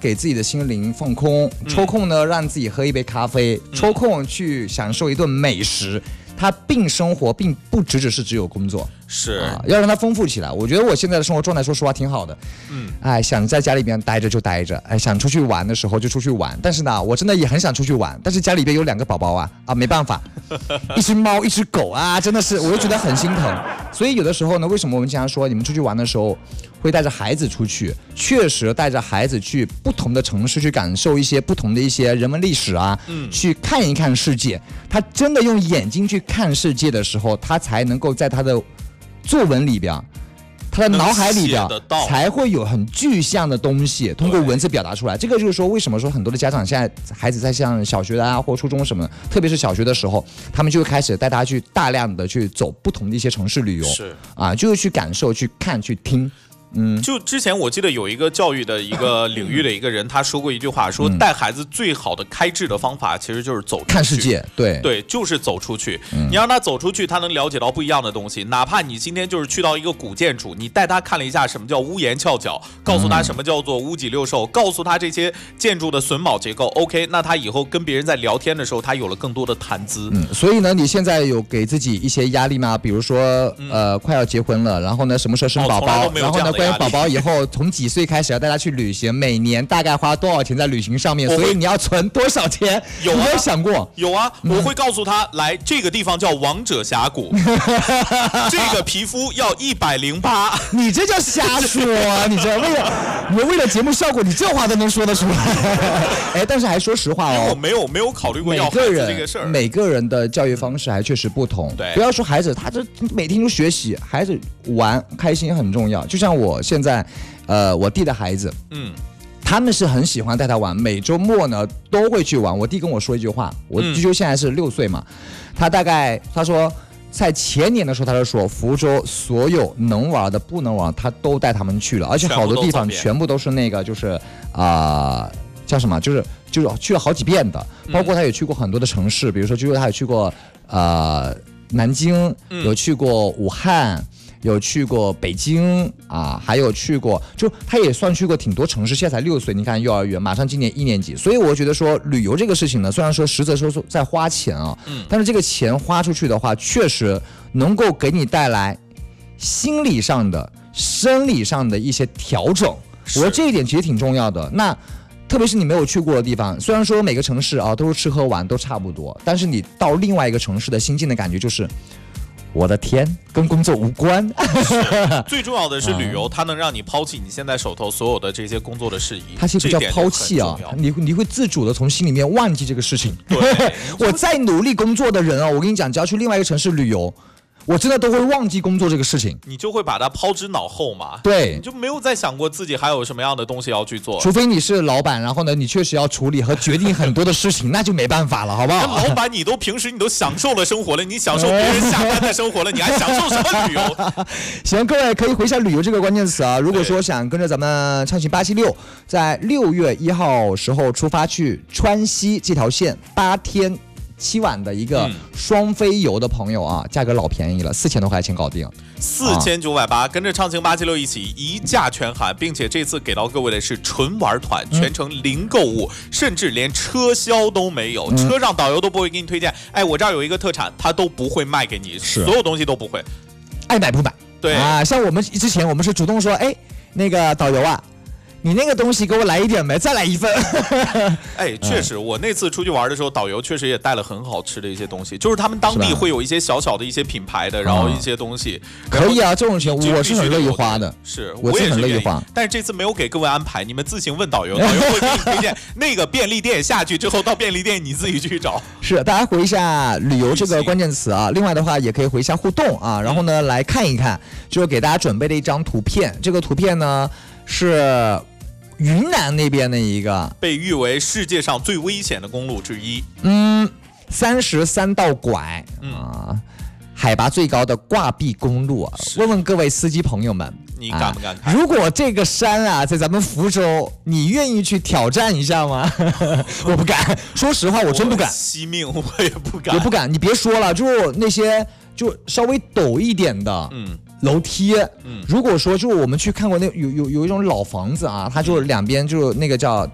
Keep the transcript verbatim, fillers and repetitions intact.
给自己的心灵放空，抽空呢让自己喝一杯咖啡，嗯、抽空去享受一顿美食。他并生活并不只只是只有工作， 是、 啊、要让他丰富起来。我觉得我现在的生活状态，说实话挺好的。嗯，哎，想在家里边待着就待着，哎，想出去玩的时候就出去玩。但是呢，我真的也很想出去玩，但是家里边有两个宝宝啊，啊，没办法，一只猫，一只狗啊，真的是，我就觉得很心疼。所以有的时候呢，为什么我们经常说你们出去玩的时候会带着孩子出去？确实带着孩子去不同的城市，去感受一些不同的一些人文历史啊，嗯，去看一看世界。他真的用眼睛去看世界的时候，他才能够在他的作文里边，他的脑海里边才会有很具象的东西通过文字表达出来。这个就是说，为什么说很多的家长现在孩子在像小学啊或初中什么，特别是小学的时候，他们就会开始带他去大量的去走不同的一些城市旅游， 是啊，就是去感受、去看、去听。嗯， 就之前我记得有一个教育的一个领域的一个人，他说过一句话，说带孩子最好的开智的方法其实就是走出去， 看世界，对对，就是走出去。嗯、你让他走出去，他能了解到不一样的东西。哪怕你今天就是去到一个古建筑，你带他看了一下什么叫屋檐翘角，告诉他什么叫做屋脊六兽，告诉他这些建筑的榫卯结构。OK， 那他以后跟别人在聊天的时候，他有了更多的谈资。 嗯，所以呢，你现在有给自己一些压力吗？比如说，嗯、呃，快要结婚了，然后呢，什么时候生宝宝？ 哦、 然后呢，关于宝宝以后从几岁开始要带他去旅行，每年大概花多少钱在旅行上面？所以你要存多少钱？ 有啊， 你有想过？ 有啊，我会告诉他，来这个地方叫王者峡谷，这个皮肤要一百零八。 你这叫瞎说啊！你这为了你为了节目效果，你这话都能说得出来？哎，但是还说实话哦， 我没有没有考虑过要孩子这个事儿。 每个人的教育方式还确实不同。 对， 不要说孩子，他这每天就学习，孩子玩开心很重要。就像我现在。呃，我弟的孩子，嗯，他们是很喜欢带他玩，每周末呢都会去玩。我弟跟我说一句话，我弟就现在是六岁嘛，嗯、他大概他说在前年的时候，他就说福州所有能玩的、不能玩，他都带他们去了，而且好多地方全部都是那个就是啊、呃、叫什么，就是就是去了好几遍的，包括他也去过很多的城市，比如说就是他也去过呃南京，有去过武汉。有去过北京啊，还有去过，就他也算去过挺多城市。现在才六岁，你看幼儿园，马上今年一年级，所以我觉得说旅游这个事情呢，虽然说实则说在花钱啊，嗯，但是这个钱花出去的话，确实能够给你带来心理上的、生理上的一些调整。我觉得这一点其实挺重要的。那特别是你没有去过的地方，虽然说每个城市啊都是吃喝玩都差不多，但是你到另外一个城市的心境的感觉就是。我的天，跟工作无关。 最重要的是旅游，它能让你抛弃你现在手头所有的这些工作的事宜。 它其实不叫抛弃啊，你你会自主的从心里面忘记这个事情。对，我再努力工作的人啊，我跟你讲，只要去另外一个城市旅游。我真的都会忘记工作这个事情， 你就会把它抛之脑后嘛。 对， 你就没有再想过自己还有什么样的东西要去做。 除非你是老板，然后呢，你确实要处理和决定很多的事情，那就没办法了，好不好？ 老板，你都平时你都享受了生活了，你享受别人下班的生活了，你还享受什么旅游？ 行，各位可以回一下旅游这个关键词啊。如果说想跟着咱们畅行八七六，在六月一号时候出发去川西这条线八天。七晚的一个双飞游的朋友啊，价格老便宜了，四千多块钱搞定， 四千九百八，跟着畅行八七六一起一价全含，并且这次给到各位的是纯玩团，全程零购物，嗯、甚至连车销都没有，嗯、车上导游都不会给你推荐，哎，我这儿有一个特产，他都不会卖给你，所有东西都不会， 爱买不买， 对啊，像我们之前我们是主动说，哎，那个导游啊。你那个东西给我来一点呗，再来一份。 哎，确实，我那次出去玩的时候，导游确实也带了很好吃的一些东西，就是他们当地会有一些小小的一些品牌的，然后一些东西。 可以啊，这种钱我是很乐意花的。 是， 我是很乐意花。 但是这次没有给各位安排，你们自行问导游，导游会给你推荐那个便利店，下去之后到便利店你自己去找。 是，大家回一下旅游这个关键词啊。另外的话，也可以回一下互动啊，然后呢来看一看，就是给大家准备的一张图片。这个图片呢是。云南那边的一个被誉为世界上最危险的公路之一， 嗯，三十三道拐，嗯、啊，海拔最高的挂壁公路啊。问问各位司机朋友们， 你敢不敢看？ 啊、如果这个山啊在咱们福州，你愿意去挑战一下吗？我不敢，说实话，我真不敢。 惜命我也不敢， 也不敢。你别说了，就那些就稍微陡一点的，嗯。楼梯，嗯，如果说就我们去看过那有有有一种老房子啊，它就两边就那个叫